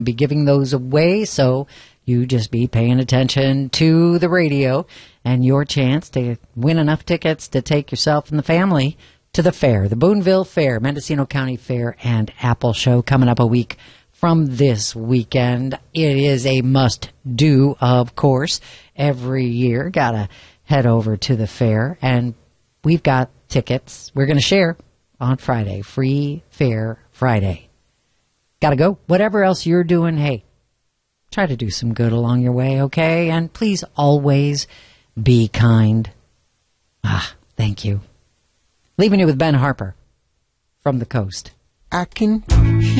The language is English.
be giving those away, so you just be paying attention to the radio and your chance to win enough tickets to take yourself and the family to the fair, the Boonville Fair, Mendocino County Fair and Apple Show, coming up a week from this weekend. It is a must-do, of course, every year. Gotta head over to the fair, and we've got tickets we're going to share on Friday, Free Fair Friday. Gotta go. Whatever else you're doing, hey, try to do some good along your way, okay? And please always be kind. Thank you. Leaving you with Ben Harper from the coast. I can